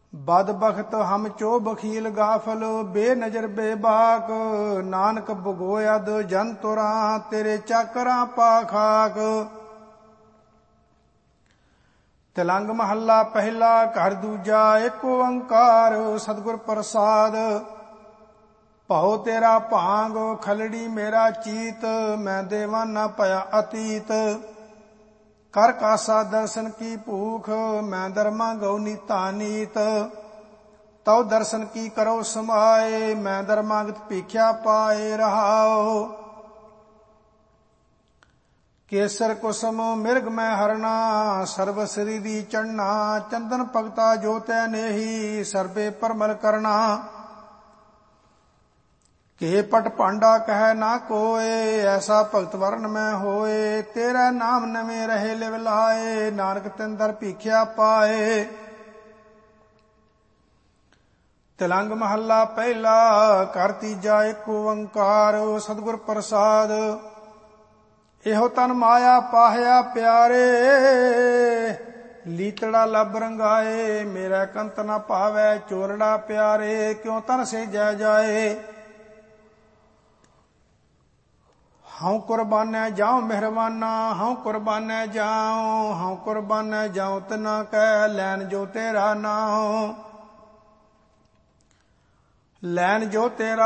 बद बखत हम चो बखील गाफल, बेनजर बेबाक, नानक भगोयद जन तुरा, तेरे चाकरा पाखाक। तिलंग महला पहला घर दूजा, एक ओंकार सतगुर प्रसाद। भाओ तेरा भांग खलड़ी मेरा चीत, मैं देवाना पया अतीत। कर कासा दर्शन की भूख, मैं दरमा गौ नीता नीत। तव दर्शन की करो समाए, मैं दरमागत भीख्या पाए रहाओ। केसर कुसुम मिर्ग मैं हरना, सर्व श्रीदी चढ़ना, चंदन भगता जो तै नेही, सर्वे परमल करना। के पट पांडा कह ना कोय, ऐसा भगत वर्ण में होए। तेरा नाम नवे रहे लिव लाए, नानक तिंदर भीख्या पाए। तिलंग महला पहला कर तीजा, एक ओंकार सतगुर प्रसाद। एहो तन माया पाहया प्यारे, लीतड़ा लब रंगाए। मेरा कंत न पावै चोरड़ा प्यारे, क्यों तन से जय जाए। हाँ कुर्बानै जाऊं मेहरबाना, हाँ कुर्बानै जाऊं, हाँ कुर्बानै जाऊं तना कह, लैन जो तेरा नाम। लैन जो तेरा